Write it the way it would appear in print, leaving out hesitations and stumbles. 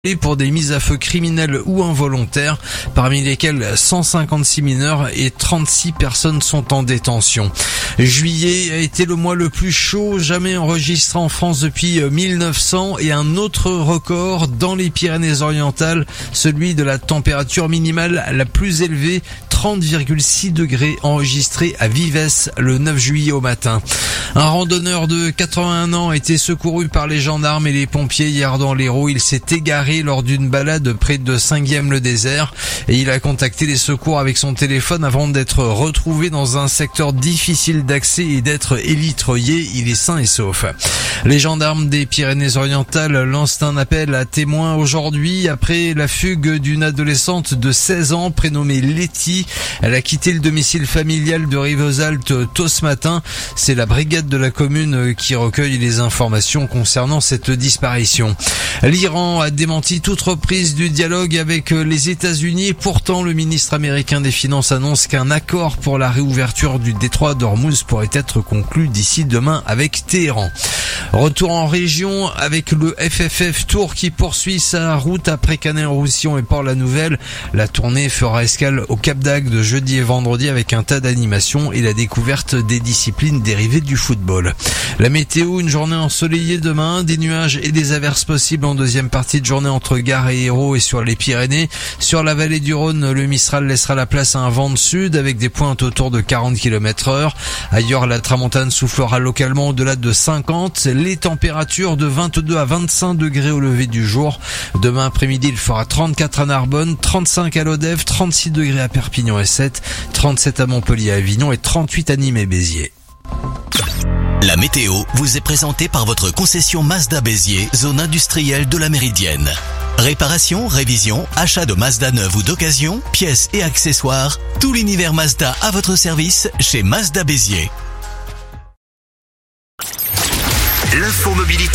Et pour des mises à feu criminelles ou involontaires, parmi lesquelles 156 mineurs et 36 personnes sont en détention. Juillet a été le mois le plus chaud jamais enregistré en France depuis 1900 et un autre record dans les Pyrénées-Orientales, celui de la température minimale la plus élevée, 30,6 degrés enregistré à Vives le 9 juillet au matin. Un randonneur de 81 ans a été secouru par les gendarmes et les pompiers hier dans l'Hérault. Il s'est égaré lors d'une balade près de Saint-Guilhem-le-Désert et il a contacté les secours avec son téléphone avant d'être retrouvé dans un secteur difficile d'accès et d'être élitreillé. Il est sain et sauf. Les gendarmes des Pyrénées-Orientales lancent un appel à témoins aujourd'hui après la fugue d'une adolescente de 16 ans prénommée Letty. Elle a quitté le domicile familial de Rivesaltes tôt ce matin. C'est la brigade de la commune qui recueille les informations concernant cette disparition. L'Iran a démenti toute reprise du dialogue avec les États-Unis. Pourtant, le ministre américain des Finances annonce qu'un accord pour la réouverture du détroit d'Ormuz pourrait être conclu d'ici demain avec Téhéran. Retour en région avec le FFF Tour qui poursuit sa route après Canet-en-Roussillon et Port-la-Nouvelle. La tournée fera escale au Cap d'Agde jeudi et vendredi avec un tas d'animations et la découverte des disciplines dérivées du football. La météo, une journée ensoleillée demain, des nuages et des averses possibles en deuxième partie de journée entre Gare et Hérault et sur les Pyrénées. Sur la vallée du Rhône, le Mistral laissera la place à un vent de sud avec des pointes autour de 40 km/h. Ailleurs, la tramontane soufflera localement au-delà de 50. Les températures de 22 à 25 degrés au lever du jour. Demain après-midi, il fera 34 à Narbonne, 35 à Lodève, 36 degrés à Perpignan et 7, 37 à Montpellier, Avignon et 38 à Nîmes et Béziers. La météo vous est présentée par votre concession Mazda Béziers, zone industrielle de la Méridienne. Réparation, révision, achat de Mazda neuve ou d'occasion, pièces et accessoires, tout l'univers Mazda à votre service chez Mazda Béziers. L'infomobilité.